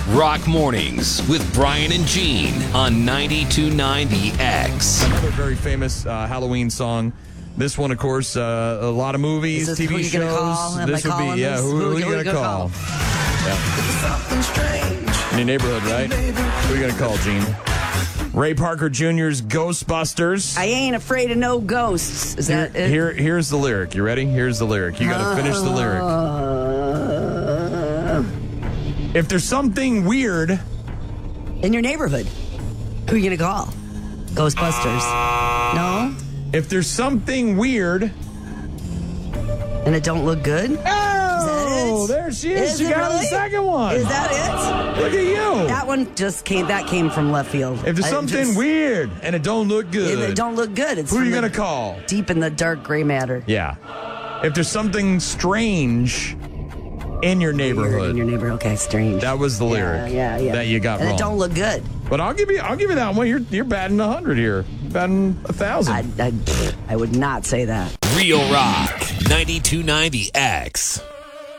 Rock Mornings with Brian and Gene on 92.90X. Another very famous Halloween song. This one, of course, a lot of movies, Is this TV who you shows. gonna call? Am This I would be, calling yeah. this? Who are you going to call? In your neighborhood, right? Who are you going to call, Gene? Ray Parker Jr.'s Ghostbusters. I ain't afraid of no ghosts. Is that it? Here's the lyric. You ready? Here's the lyric. You got to finish the lyric. If there's something weird In your neighborhood, who are you gonna call? Ghostbusters. No? if there's something weird. And it don't look good? Oh, there she is. She it got really? the second one. Is that Look at you. it? That one that came from left field. If there's something weird and it don't look good, It don't look good. It's who are you from going to call? deep in the dark gray matter. Yeah. If there's something strange in your neighborhood. In your neighborhood. Okay, strange. That was the lyric Yeah. that you got and wrong. it don't look good. But I'll give you that one. You're batting 100 here. Batting 1,000. I would not say that. Real Rock 92.90X.